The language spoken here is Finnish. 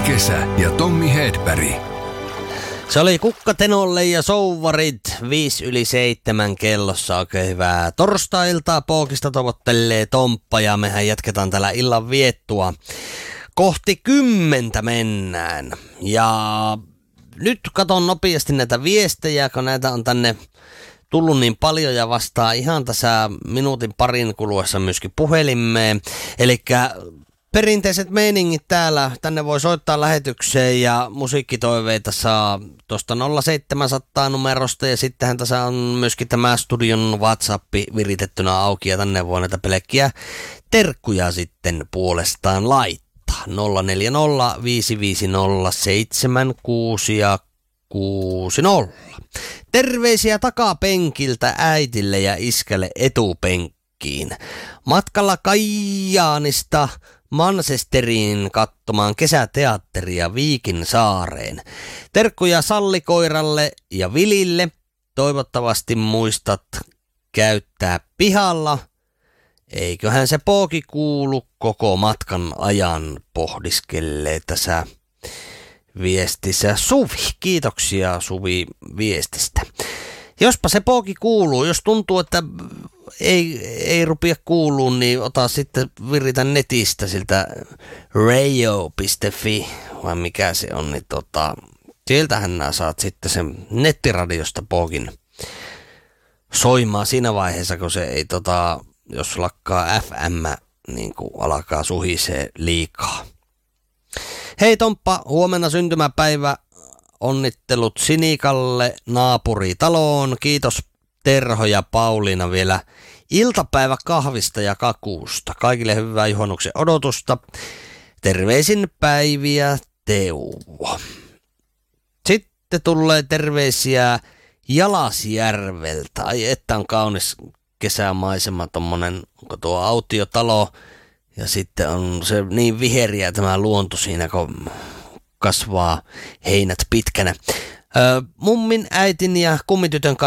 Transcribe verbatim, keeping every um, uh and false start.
Kesä ja Tommi Hedberg. Se oli Kukkatenolle ja Souvarit viisi yli seitsemän kellossa. Oikein hyvää torstai-iltaa. Pookista tavoittelee Tomppa ja mehän jatketaan täällä illan viettua. Kohti kymmentä mennään. Ja nyt katon nopeasti näitä viestejä, kun näitä on tänne tullut niin paljon ja vastaa ihan tässä minuutin parin kuluessa myöskin puhelimeen. Elikkä perinteiset meiningit täällä. Tänne voi soittaa lähetykseen ja musiikkitoiveita saa tuosta nolla seitsemänsataa numerosta. Ja sittenhän tässä on myöskin tämä studion WhatsApp viritettynä auki ja tänne voi näitä pelkkiä terkkuja sitten puolestaan laittaa. nolla neljä nolla viisi viisi nolla seitsemän kuusi kuusi nolla. Terveisiä takapenkiltä äitille ja iskälle etupenkkiin. Matkalla Kajaanista Manchesteriin katsomaan kesäteatteria Viikin saareen. Terkkuja Sallikoiralle ja Vilille. Toivottavasti muistat käyttää pihalla. Eiköhän se pooki kuulu koko matkan ajan, pohdiskelee tässä viestissä Suvi. Kiitoksia Suvi viestistä. Jospa se pooki kuuluu, jos tuntuu, että ei, ei rupia kuuluu, niin ota sitten viritä netistä siltä radio piste fi, vai mikä se on, niin tota, sieltähän nää saat sitten sen nettiradiosta pookin soimaan siinä vaiheessa, kun se ei tota, jos lakkaa F M, niin kuin alkaa suhisee liikaa. Hei Tomppa, huomenna syntymäpäivä. Onnittelut Sinikalle naapuritaloon. Kiitos Terho ja Pauliina vielä iltapäivä kahvista ja kakuusta. Kaikille hyvää juhannuksen odotusta. Terveisin Päiviä Teuvo. Sitten tulee terveisiä Jalasjärveltä. Ai että on kaunis kesämaisema, tommonen, onko tuo autiotalo, ja sitten on se niin viheriä tämä luonto siinä, kun kasvaa heinät pitkänä. Ö, mummin, äitin ja kummitytön kanssa